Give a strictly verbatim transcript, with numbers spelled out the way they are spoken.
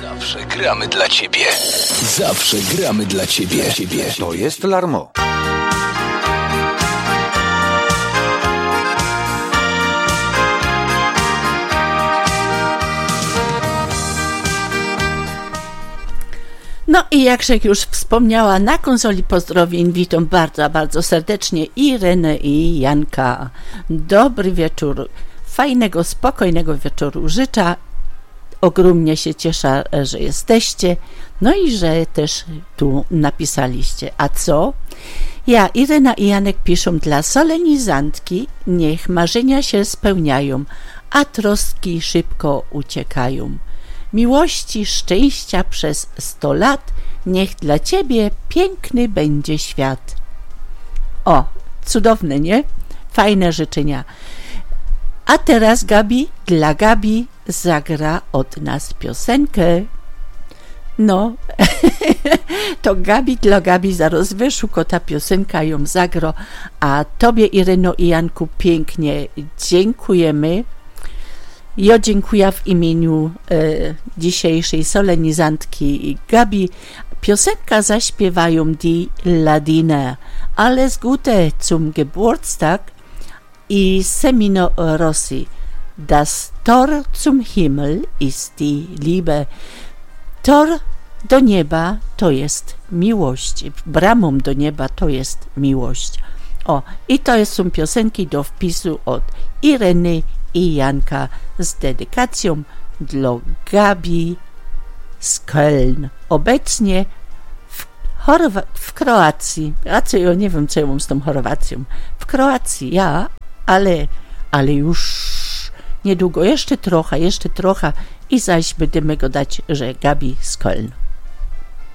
Zawsze gramy dla ciebie. Zawsze gramy dla ciebie. ciebie. To jest Larmo. No i jak Rzek już wspomniała, na konsoli pozdrowień witam bardzo, bardzo serdecznie Irenę i Janka. Dobry wieczór, fajnego, spokojnego wieczoru życzę. Ogromnie się cieszę, że jesteście, no i że też tu napisaliście. A co? Ja, Irena i Janek piszą dla solenizantki, niech marzenia się spełniają, a troski szybko uciekają. Miłości, szczęścia przez sto lat, niech dla ciebie piękny będzie świat. O, cudowne, nie? Fajne życzenia. A teraz Gabi, dla Gabi zagra od nas piosenkę. No, to Gabi dla Gabi zaraz wyszuka ta piosenka, ją zagro, a tobie, Ireno i Janku, pięknie dziękujemy. Ja dziękuję w imieniu e, dzisiejszej solenizantki Gabi. Piosenka zaśpiewają die Ladiner. Alles Gute zum Geburtstag i Semino Rossi. Das Tor zum Himmel ist die Liebe. Tor do nieba to jest miłość. Bramą do nieba to jest miłość. O, i to są piosenki do wpisu od Ireny i Janka z dedykacją dla Gabi z Köln. Obecnie w, Chorwa- w Kroacji. A co, ja nie wiem, co ja mam z tą Chorwacją. W Kroacji, ja, ale, ale już niedługo, jeszcze trochę, jeszcze trochę i zaś będziemy go dać, że Gabi z Köln.